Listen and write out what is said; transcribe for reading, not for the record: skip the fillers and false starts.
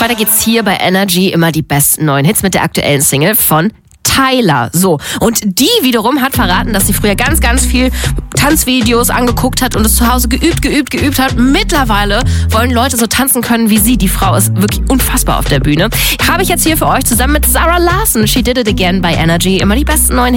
weiter geht's hier bei Energy, immer die besten neuen Hits mit der aktuellen Single von Tyler. So, und die wiederum hat verraten, dass sie früher ganz, ganz viel Tanzvideos angeguckt hat und es zu Hause geübt hat. Mittlerweile wollen Leute so tanzen können wie sie. Die Frau ist wirklich unfassbar auf der Bühne. Habe ich jetzt hier für euch zusammen mit Zara Larsson. She Did It Again bei Energy. Immer die besten neuen